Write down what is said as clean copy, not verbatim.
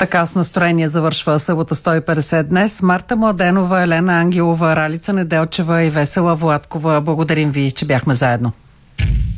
Така с настроение завършва събота 150 днес. Марта Младенова, Елена Ангелова, Ралица Неделчева и Весела Владкова. Благодарим ви, че бяхме заедно.